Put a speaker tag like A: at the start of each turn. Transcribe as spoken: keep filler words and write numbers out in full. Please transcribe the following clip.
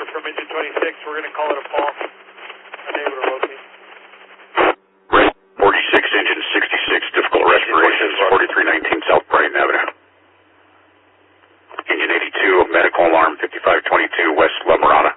A: from engine twenty-six. We're going to call it a fall. Unable to rotate.
B: Right. forty-six, engine sixty-six, difficult respiration, forty-three nineteen South Brighton Avenue. Engine eighty-two, medical alarm fifty-five twenty-two, West La Mirada.